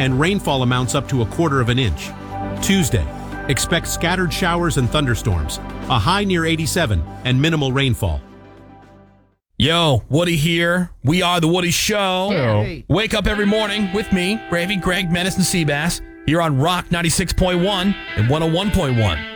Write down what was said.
and rainfall amounts up to 1/4 of an inch. Tuesday, expect scattered showers and thunderstorms, a high near 87, and minimal rainfall. Yo, Woody here. We are The Woody Show. Hey. Wake up every morning with me, Gravy, Greg, Menace, and Seabass, here on Rock 96.1 and 101.1.